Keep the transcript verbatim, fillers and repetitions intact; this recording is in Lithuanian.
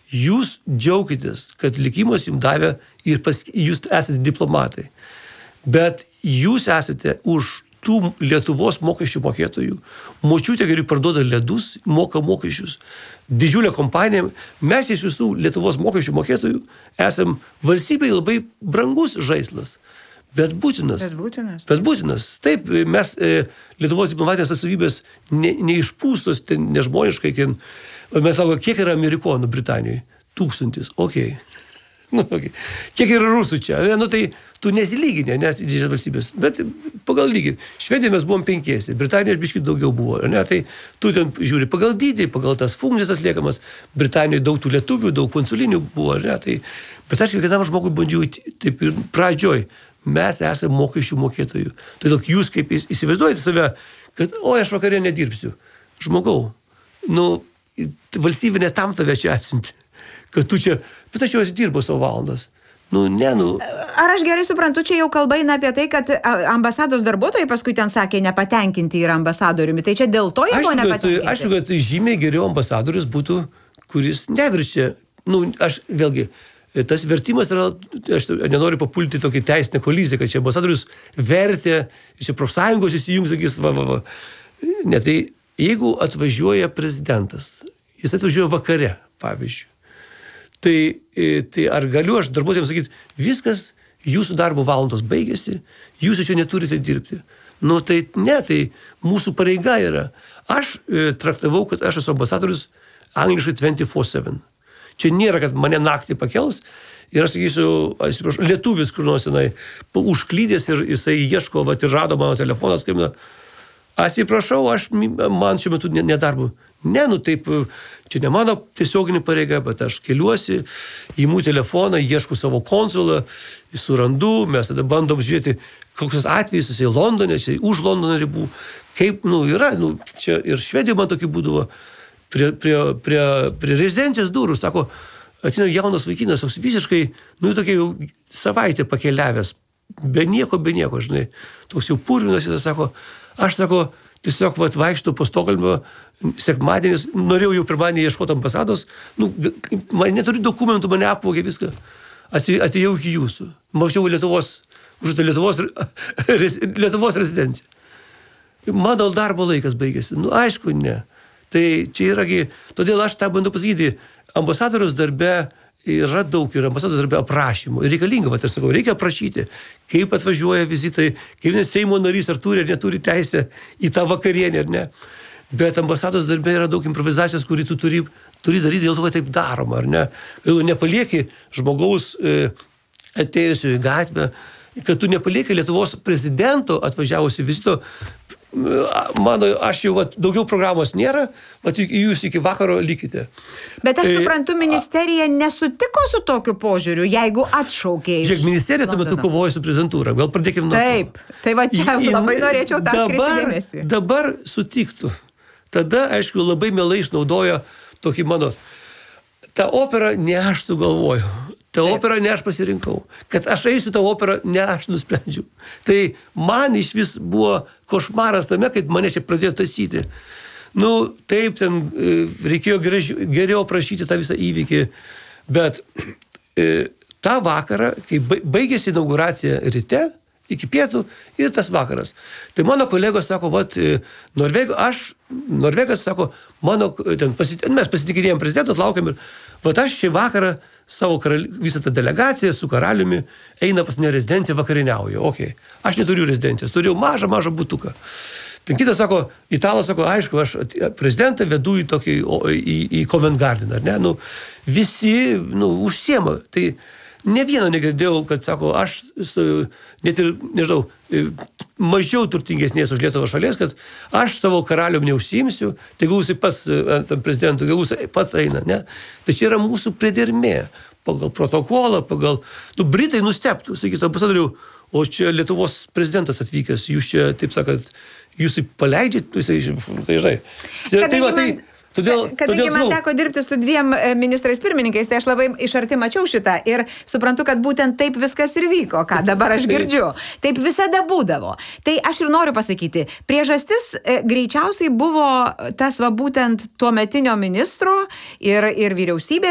jūs džiaukitės, kad likimas jums davė ir pas, jūs esate diplomatai. Bet jūs esate už tų Lietuvos mokesčių mokėtojų. Močiutė geriau parduoda ledus, moka mokesčius. Didžiulė kompanija. Mes iš visų Lietuvos mokesčių mokėtojų esam valstybei labai brangus žaislas. Bet būtinas. Bet būtinas. Bet būtinas. Taip, mes e, Lietuvos diplomatinės atstovybės ne, neišpūstos, ten nežmoniškai. Mes sako, kiek yra Amerikonų Britanijoje? Tūkstantis. Okei. Okay. Nu, okay. Kiek yra rusų čia? Nu, tai tu nesilyginė, nes didžiąsias valstybės. Bet pagal lygį. Švedijoje mes buvom penkiesi, Britanijoje biškai daugiau buvo. Ne? Tai tu ten žiūri pagal dydį, pagal tas funkcijas atliekamas. Britanijoje daug tų lietuvių, daug konsulinių buvo. Ne? Tai, bet aš kiekvienam žmogui bandžiau taip ir pradžioj. Mes esame mokesčių mokėtojų. Todėl jūs kaip įsivaizduojate save, kad oi, aš vakarė nedirbsiu. Žmogau, nu, valstybė ne tam tave čia atsiunti. Kad tu čia, bet aš jau atidirbau savo valandas. Nu, ne, nu. Ar aš gerai suprantu, čia jau kalba eina apie tai, kad ambasados darbuotojai paskui ten sakė nepatenkinti yra ambasadoriumi. Tai čia dėl to jie buvo nepatenkinti? Aišku, kad žymiai geriau ambasadorius būtų, kuris neviršia. Nu, aš vėlgi, tas vertimas yra, aš nenoriu papulti tokį teisinę koliziją, kad čia ambasadorius vertė, čia profsąjungos įsijungs, sakys, va, va, va. Ne, tai jeigu atvažiuoja prezidentas, jis atvažiuoja vakare, pavyzdžiui, Tai, tai ar galiu aš darbuotojams sakyti, viskas, jūsų darbo valandos baigėsi, jūs čia neturite dirbti. Nu, tai ne, tai mūsų pareiga yra. Aš e, traktavau, kad aš esu ambasadorius angliškai dviraštuonių sedem. Čia nėra, kad mane naktį pakels ir aš sakysiu, atsiprašau, lietuvis kur nors tenai užklydęs ir jisai ieško, vat ir rado mano telefoną, skambina. Atsiprašau, aš, man šiuo metu nedarbu. Ne, nu taip, čia ne mano tiesioginė pareiga, bet aš keliuosi, įimu telefoną, ieškau savo konsulą, surandu, mes tada bandom žiūrėti, kokios atvejais, jisai Londone, čia už Londono ribų, kaip, nu, yra, nu, čia ir Švedijoje man tokį būdavo, prie, prie, prie, prie rezidencijos durų, sako, ateina jaunas vaikinas, toks visiškai, nu, tokia jau savaitę pakeliavęs, be nieko, be nieko, žinai, toks jau purvinas, jis sako, aš sako, tiesiog vat, vaikštų po Stokholmio, sekmadienis, norėjau jau pirmadienį ieškoti ambasados, nu, man neturiu dokumentų, mane apvogė viską, atėjau iki jūsų, mačiau Lietuvos, užuotą Lietuvos, Lietuvos rezidenciją. Mano darbo laikas baigėsi, nu, aišku, ne. Tai čia yragi, todėl aš tą bandau pasakyti, ambasadorius darbe yra daug, yra ambasados darbe aprašymų. Reikalinga, va, aš sakau, reikia aprašyti, kaip atvažiuoja vizitai, kaip Seimo narys ar turi ar neturi teisę į tą vakarienę, ar ne. Bet ambasados darbe yra daug improvizacijos, kurį tu turi, turi daryti, dėl to, kad taip daroma, ar ne. Kad tu nepalieki žmogaus e, atėjusio į gatvę, kad tu nepalieki Lietuvos prezidento atvažiavusi vizito. Mano, aš jau, vat, daugiau programos nėra, vat, jūs iki vakaro likite. Bet aš suprantu, ministerija nesutiko su tokiu požiūriu, jeigu atšaukė iš Žiūrėk, ministerija tuo metu kovoja su prezidentūra. Gal pradėkime nuo to. Taip, tai va čia I, labai norėčiau tą atkreipti dėmesį. Dabar sutiktų. Tada, aišku, labai mielai išnaudojo tokį mano... Ta opera ne aš sugalvoju. Ta Taip. Opera ne aš pasirinkau. Kad aš eisiu tą operą, ne aš nusprendžiau. Tai man iš vis buvo košmaras tame, kad mane čia pradėjo tasyti. Nu, taip, ten reikėjo geriau, geriau aprašyti tą visą įvykį. Bet e, tą vakarą, kai baigėsi inauguracija ryte, iki pietų ir tas vakaras. Tai mano kolegos sako, vat, Norvego, aš, Norvegas sako, mano, ten, pasit, mes pasitikinėjom prezidentus, laukiam ir, vat aš šį vakarą savo karali, visą tą delegaciją su karaliumi eina pas ne rezidenciją vakariniauja. Okay. Aš neturiu rezidencijos, turėjau mažą, mažą butuką. Tai kitas sako, italas sako, aišku, aš prezidentą vedu į tokį, į, į Covent Garden, ar ne? Nu, visi, nu, užsiema. Tai ne vieno negirdėjau, kad sako, aš net ir, nežinau, mažiau turtingesnės už Lietuvos šalies, kad aš savo karalium neužsiimsiu, tai gal jisai pats, prezidentų, gal jisai pats eina, ne? Tai čia yra mūsų priedermė, pagal protokolą, pagal, nu, Britai nustebtų, sakytų, ambasadoriau, o čia Lietuvos prezidentas atvykęs, jūs čia, taip sakant, jūs taip paleidžiat, tai žinai. Tai va, tai... Todėl, Kadangi man teko dirbti su dviem ministrais pirmininkais, tai aš labai iš arti mačiau šitą ir suprantu, kad būtent taip viskas ir vyko, ką dabar aš girdžiu. Taip visada būdavo. Tai aš ir noriu pasakyti, priežastis e, greičiausiai buvo tas va būtent tuometinio ministro ir, ir vyriausybės